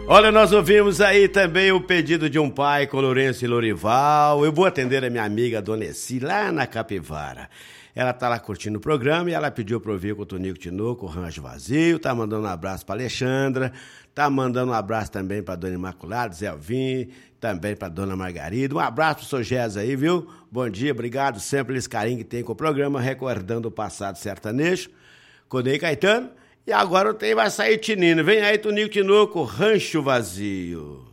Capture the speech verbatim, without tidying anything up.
Olha, nós ouvimos aí também o pedido de um pai com Lourenço e Lorival. Eu vou atender a minha amiga Dona Essi, lá na Capivara. Ela tá lá curtindo o programa e ela pediu pra ouvir com o Tonico Tinoco, o Rancho Vazio. Tá mandando um abraço pra Alexandra. Tá mandando um abraço também pra Dona Imaculada, Zé Alvim, também pra Dona Margarida. Um abraço pro seu Gés aí, viu? Bom dia, obrigado sempre pelo carinho que tem com o programa, recordando o passado sertanejo. Conei Caetano. E agora o trem vai sair tinindo. Vem aí, Tonico Tinoco, Rancho Vazio.